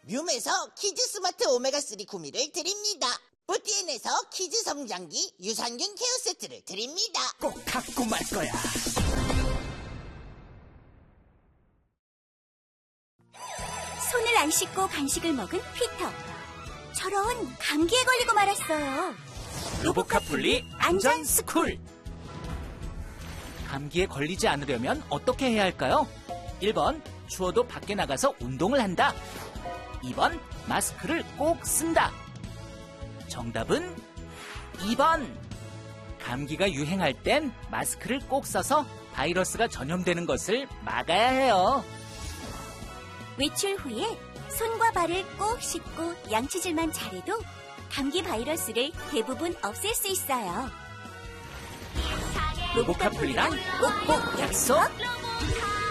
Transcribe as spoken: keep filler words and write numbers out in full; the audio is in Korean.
뮌에서 키즈 스마트 오메가삼 구미를 드립니다. 뿌띠엔에서 키즈 성장기 유산균 케어 세트를 드립니다. 꼭 갖고 말 거야. 손을 안 씻고 간식을 먹은 피터. 저런, 감기에 걸리고 말았어요. 로보카폴리 안전스쿨. 감기에 걸리지 않으려면 어떻게 해야 할까요? 일 번, 추워도 밖에 나가서 운동을 한다. 이 번, 마스크를 꼭 쓴다. 정답은 이 번. 감기가 유행할 땐 마스크를 꼭 써서 바이러스가 전염되는 것을 막아야 해요. 외출 후에 손과 발을 꼭 씻고 양치질만 잘해도 감기 바이러스를 대부분 없앨 수 있어요. 로보카폴리랑 꼭꼭 약속!